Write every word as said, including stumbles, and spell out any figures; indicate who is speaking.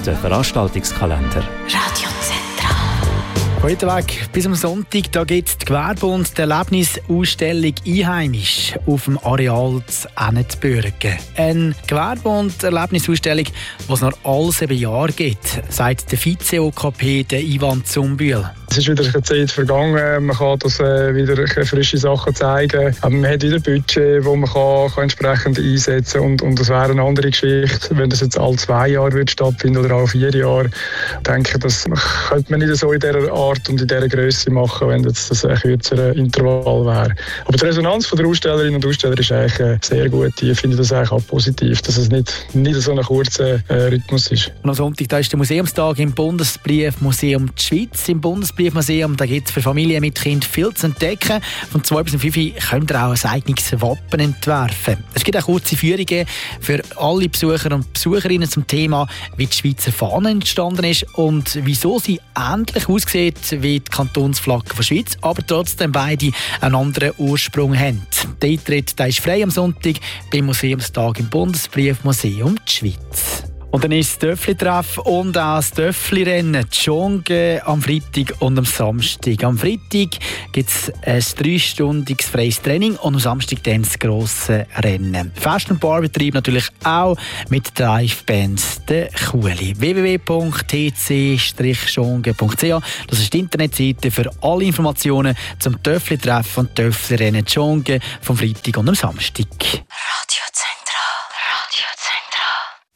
Speaker 1: der Veranstaltungskalender.
Speaker 2: Heute Weg bis am Sonntag, da gibt es die Gewerbe- und die Erlebnisausstellung «Einheimisch» auf dem Areal zu Ennetbürgen. Eine Gewerbe- und Erlebnisausstellung, die es noch alle sieben Jahre gibt, sagt der Vize-O K P, der Ivan Zumbühl.
Speaker 3: Es ist wieder eine Zeit vergangen, man kann das äh, wieder frische Sachen zeigen. Aber man hat wieder ein Budget, das man kann, kann entsprechend einsetzen kann. Und, und das wäre eine andere Geschichte, wenn das jetzt alle zwei Jahre wird stattfinden oder alle vier Jahre. Ich denke, das könnte man nicht so in dieser Art und in dieser Größe machen, wenn das, das ein kürzerer Intervall wäre. Aber die Resonanz der Ausstellerinnen und Aussteller ist eigentlich äh, sehr gut. Ich finde das eigentlich auch positiv, dass es nicht, nicht so ein kurzer äh, Rhythmus ist.
Speaker 2: Und am Sonntag da ist der Museumstag im Bundesbriefmuseum die Schweiz. Im Bundesbriefmuseum da gibt es für Familien mit Kind viel zu entdecken. Von zwei bis fünf könnt ihr auch ein eigenes Wappen entwerfen. Es gibt auch kurze Führungen für alle Besucher und Besucherinnen zum Thema, wie die Schweizer Fahne entstanden ist und wieso sie ähnlich aussieht wie die Kantonsflagge der Schweiz, aber trotzdem beide einen anderen Ursprung haben. Der Eintritt der ist frei am Sonntag beim Museumstag im Bundesbriefmuseum die Schweiz. Und dann ist das Töffli-Treff und auch das Töffli-Rennen, die Jonge am Freitag und am Samstag. Am Freitag gibt es ein dreistündiges freies Training und am Samstag dann das grosse Rennen. Fest- und Barbetrieb natürlich auch mit Live-Bands der Kuhli. w w w punkt t c jonge punkt c a Das ist die Internetseite für alle Informationen zum Töffli-Treff und Töffli-Rennen Jonge vom Freitag und am Samstag.